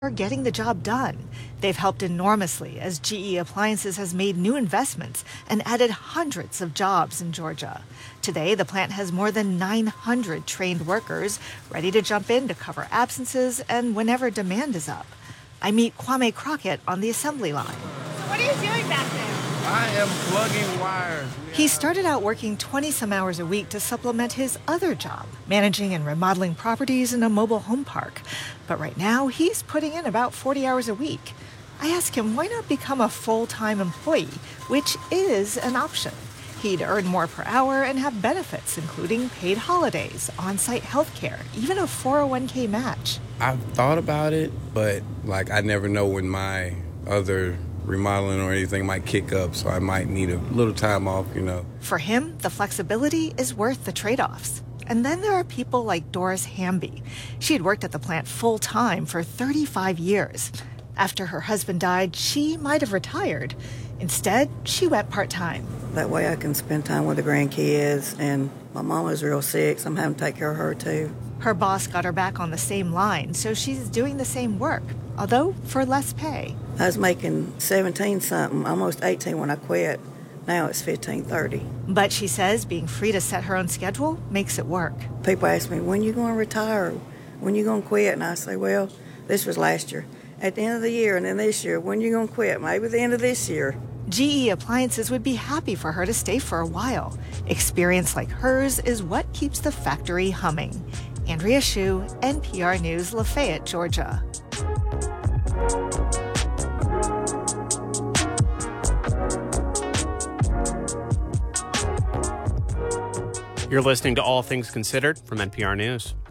are getting the job done. They've helped enormously as GE Appliances has made new investments and added hundreds of jobs in Georgia. Today, the plant has more than 900 trained workers ready to jump in to cover absences and whenever demand is up. I meet Kwame Crockett on the assembly line. What are you doing back there? I am plugging wires. He started out working 20-some hours a week to supplement his other job, managing and remodeling properties in a mobile home park. But right now, he's putting in about 40 hours a week. I ask him why not become a full-time employee, which is an option. He'd earn more per hour and have benefits, including paid holidays, on-site health care, even a 401k match. I've thought about it, but I never know when my other remodeling or anything might kick up, so I might need a little time off, For him, the flexibility is worth the trade-offs. And then there are people like Doris Hamby. She had worked at the plant full-time for 35 years. After her husband died, she might have retired. Instead, she went part-time. That way I can spend time with the grandkids, and my mama's real sick, so I'm having to take care of her too. Her boss got her back on the same line, so she's doing the same work, although for less pay. I was making 17-something, almost 18 when I quit. Now it's 15.30. But she says being free to set her own schedule makes it work. People ask me, when you going to retire? When you going to quit? And I say, well, this was last year. At the end of the year, and then this year, when you going to quit? Maybe the end of this year. GE Appliances would be happy for her to stay for a while. Experience like hers is what keeps the factory humming. Andrea Hsu, NPR News, Lafayette, Georgia. You're listening to All Things Considered from NPR News.